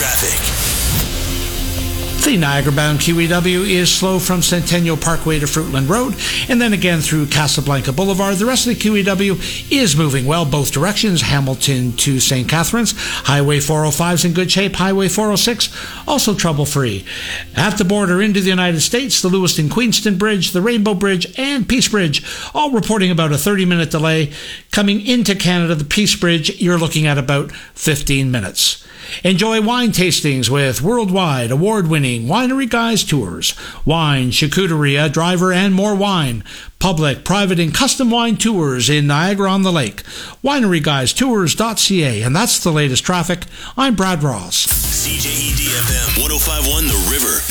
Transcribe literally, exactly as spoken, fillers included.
traffic. The Niagara-bound Q E W is slow from Centennial Parkway to Fruitland Road, and then again through Casablanca Boulevard. The rest of the Q E W is moving well both directions, Hamilton to Saint Catharines. Highway four oh five is in good shape. Highway four oh six, also trouble-free. At the border into the United States, the Lewiston-Queenston Bridge, the Rainbow Bridge, and Peace Bridge, all reporting about a thirty-minute delay. Coming into Canada, the Peace Bridge, you're looking at about fifteen minutes. Enjoy wine tastings with worldwide award-winning Winery Guys Tours. Wine, charcuterie, a driver, and more wine. Public, private, and custom wine tours in Niagara-on-the-Lake. winery guys tours dot c a. And that's the latest traffic. I'm Brad Ross. C J E D F M one oh five point one The River.